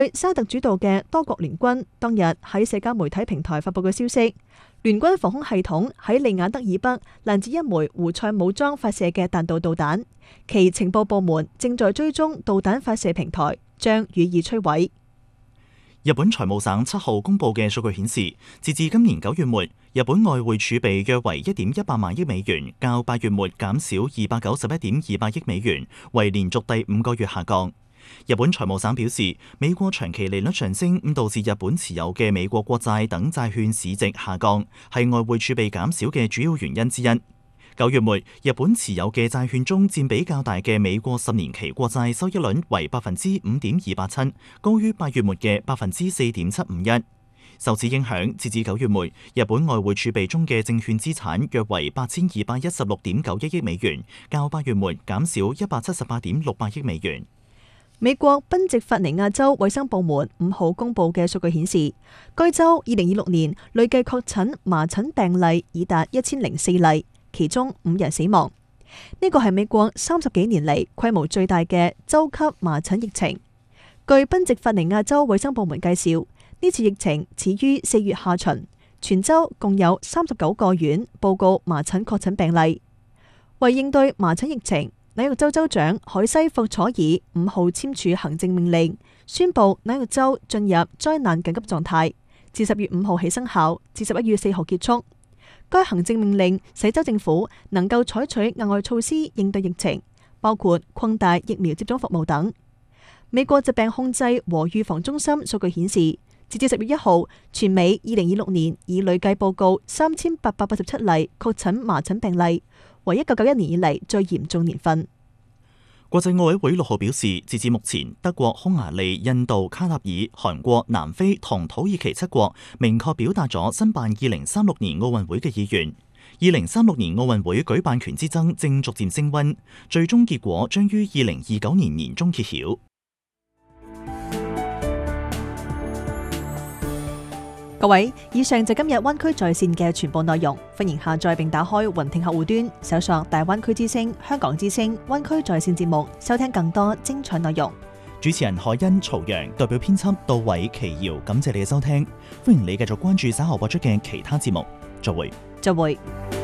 沙特主導嘅多國聯軍當日喺社交媒體平台發布嘅消息，聯軍防空系統喺利雅得以北攔截一枚胡塞武裝發射嘅彈道導彈，其情報部門正在追蹤導彈發射平台，將予以摧毀。 日本財務省7號公佈嘅數據顯示，截至今年9月末，日本外匯儲備約為1.100萬億美元，較8月末減少291.28億美元，為連續第5個月下降。日本財務省表示，美國長期利率上升導致日本持有嘅美國國債等債券市值下降，係外匯儲備減少嘅主要原因之一。9月末，日本持有嘅債券中佔比較大嘅美國10年期國債收益率為 5.287%， 高於8月末嘅 4.751%。受此影響，截至9月末，日本外匯儲備中嘅證券資產約為8216.91億美元，較8月末減少178.68億美元。 美國賓夕法尼亞州衛生部門5號公佈嘅數據顯示，該州2026年累計確診麻疹病例已達1004例，其中5人死亡。呢個係美國30幾年嚟規模最大嘅州級麻疹疫情。據賓夕法尼亞州衛生部門介紹，呢次疫情始於4月下旬，全州共有39個縣報告麻疹確診病例。為應對麻疹疫情，紐約州州長海西霍楚爾5號簽署行政命令，宣布紐約州進入災難緊急狀態，自10月5號起生效，至11月4號結束。該行政命令使州政府能夠採取額外措施應對疫情，包括擴大疫苗接種服務等。美國疾病控制和預防中心數據顯示，截至10月1號，全美2026年已累計報告3887例確診麻疹病例，為1991年以嚟最嚴重年份。 國際奧委會6號表示，截至目前，德國、匈牙利、印度、卡塔爾、韓國、南非同土耳其7國明確表達咗申辦2036年奧運會嘅意願。2036年奧運會舉辦權之爭正逐漸升溫，最終結果將於2029年年中揭曉。 各位，以上就今日灣區在線嘅全部內容，歡迎下載並打開雲聽客戶端，搜索大灣區之聲、香港之聲、灣區在線節目，收聽更多精彩內容。 主持人海欣、曹陽，代表編輯杜偉、奇瑤，感謝你嘅收聽，歡迎你繼續關注稍後播出嘅其他節目。再會。